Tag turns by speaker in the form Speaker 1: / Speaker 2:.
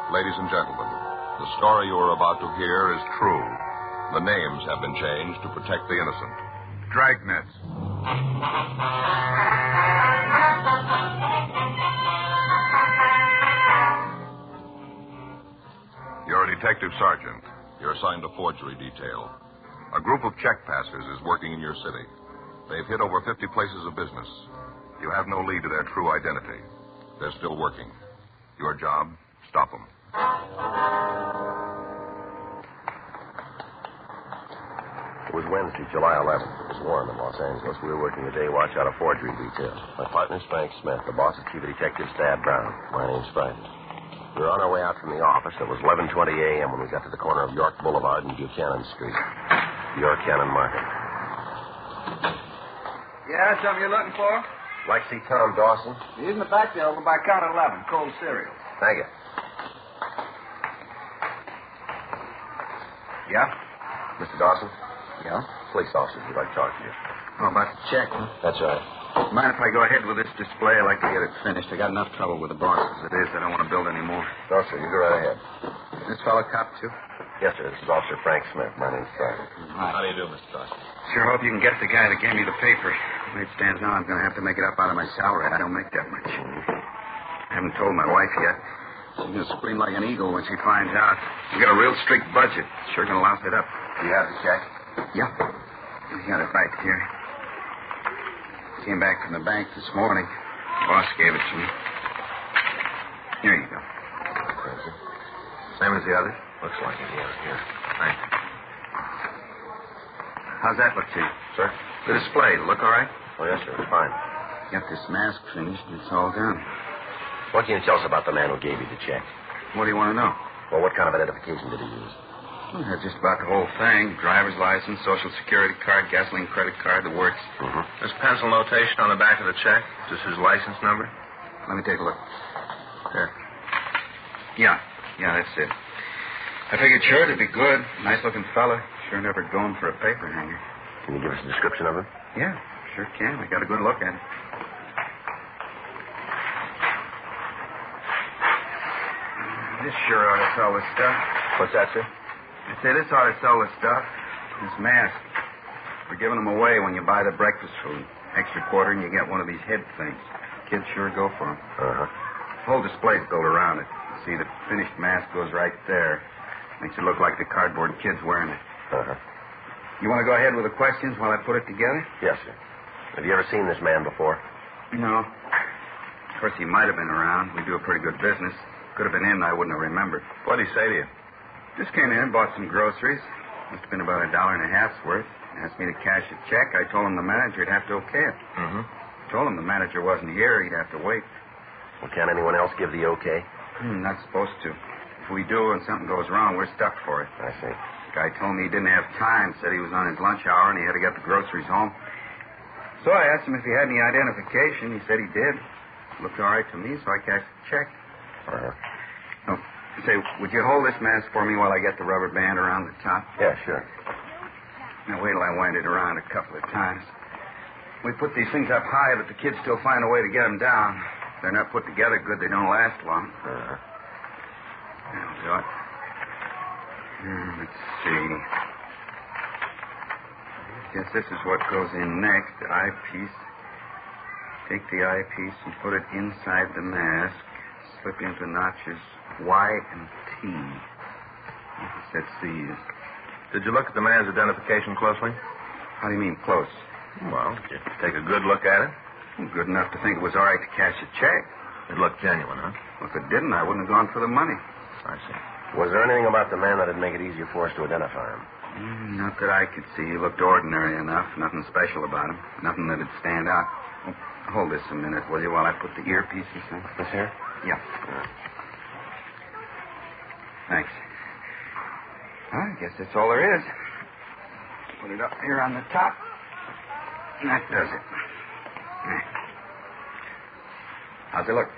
Speaker 1: Ladies and gentlemen, the story you are about to hear is true. The names have been changed to protect the innocent.
Speaker 2: Dragnet.
Speaker 1: You're a detective sergeant. You're assigned to forgery detail. A group of check passers is working in your city. They've hit over 50 places of business. You have no lead to their true identity. They're still working. Your job, stop them.
Speaker 3: It was Wednesday, July 11th. It was warm in Los Angeles. We were working a day watch out of forgery detail. My partner's Frank Smith. The boss is Chief Detective Stab Brown. My name's Frank. We were on our way out from the office. It was 11:20 a.m. when we got to the corner of York Boulevard and Buchanan Street. York Cannon Market.
Speaker 4: Yeah, something you're looking for?
Speaker 3: Like to see Tom Dawson?
Speaker 4: He's in the back there over by counter 11, cold cereal.
Speaker 3: Thank you.
Speaker 4: Yeah?
Speaker 3: Mr. Dawson?
Speaker 4: Yeah?
Speaker 3: Police officers would like to talk to you.
Speaker 4: Oh, about the check, huh?
Speaker 3: That's right.
Speaker 4: Mind if I go ahead with this display? I'd like to get it finished. I got enough trouble with the boss as it is. I don't want to build any more.
Speaker 3: No, sir. You go right ahead.
Speaker 4: This fellow cop, too?
Speaker 3: Yes, sir. This is Officer Frank Smith. My name's Frank.
Speaker 4: Hi.
Speaker 3: How do you do, Mr. Dawson?
Speaker 4: Sure hope you can get the guy that gave me the paper. The way it stands now, I'm going to have to make it up out of my salary. I don't make that much. I haven't told my wife yet. She's going to scream like an eagle when she finds out. We got a real strict budget. Sure going to louse it up.
Speaker 3: Do you have the check?
Speaker 4: Yeah. I got it right here. Came back from the bank this morning. Boss gave it to me. Here you go.
Speaker 3: Thank you. Same as the others? Looks like it, yeah. Here. Thanks.
Speaker 4: How's that look to you?
Speaker 3: Sir?
Speaker 4: The display, look all right?
Speaker 3: Oh, yes, sir. It's fine.
Speaker 4: Got this mask finished and it's all done.
Speaker 3: What can you tell us about the man who gave you the check?
Speaker 4: What do you want to know?
Speaker 3: Well, what kind of identification did he use?
Speaker 4: Well, just about the whole thing. Driver's license, social security card, gasoline credit card, the works.
Speaker 3: Mm-hmm.
Speaker 5: There's pencil notation on the back of the check. Just his license number.
Speaker 4: Let me take a look. There. Yeah, that's it. I figured sure it'd be good. Nice-looking fella. Sure never going for a paper hanger.
Speaker 3: Can you give us a description of him?
Speaker 4: Yeah, sure can. I got a good look at it. This sure ought to sell this stuff.
Speaker 3: What's that, sir?
Speaker 4: I say this ought to sell this stuff. This mask. We're giving them away when you buy the breakfast food. Extra quarter and you get one of these head things. Kids sure go for them.
Speaker 3: Uh-huh.
Speaker 4: The whole display's built around it. You see, the finished mask goes right there. Makes it look like the cardboard kid's wearing it.
Speaker 3: Uh-huh.
Speaker 4: You want to go ahead with the questions while I put it together?
Speaker 3: Yes, sir. Have you ever seen this man before?
Speaker 4: No. Of course, he might have been around. We do a pretty good business. Could have been in, I wouldn't have remembered.
Speaker 5: What'd he say to you?
Speaker 4: Just came in, bought some groceries. Must have been about $1.50 worth. Asked me to cash a check. I told him the manager would have to okay it.
Speaker 5: Mm-hmm.
Speaker 4: Told him the manager wasn't here. He'd have to wait.
Speaker 3: Well, can't anyone else give the okay?
Speaker 4: Not supposed to. If we do and something goes wrong, we're stuck for it.
Speaker 3: I see.
Speaker 4: The guy told me he didn't have time. Said he was on his lunch hour and he had to get the groceries home. So I asked him if he had any identification. He said he did. Looked all right to me, so I cashed the check.
Speaker 3: Uh-huh.
Speaker 4: Oh, say, would you hold this mask for me while I get the rubber band around the top?
Speaker 3: Yeah, sure.
Speaker 4: Now, wait till I wind it around a couple of times. We put these things up high, but the kids still find a way to get them down. If they're not put together good, they don't last long.
Speaker 3: Uh-huh.
Speaker 4: That'll do it. Let's see. Guess this is what goes in next, the eyepiece. Take the eyepiece and put it inside the mask. Slip into notches Y and T. That's these.
Speaker 5: Did you look at the man's identification closely?
Speaker 4: How do you mean, close?
Speaker 5: Well, did you take a good look at it?
Speaker 4: Well, good enough to think it was all right to cash a check.
Speaker 5: It looked genuine, huh?
Speaker 4: Well, if it didn't, I wouldn't have gone for the money.
Speaker 5: I see.
Speaker 3: Was there anything about the man that'd make it easier for us to identify him?
Speaker 4: Not that I could see. He looked ordinary enough. Nothing special about him. Nothing that'd stand out. Oh, hold this a minute, will you, while I put the earpieces in?
Speaker 3: This here?
Speaker 4: Yeah. Thanks. Well, I guess that's all there is. Put it up here on the top. And that does it. How's it look?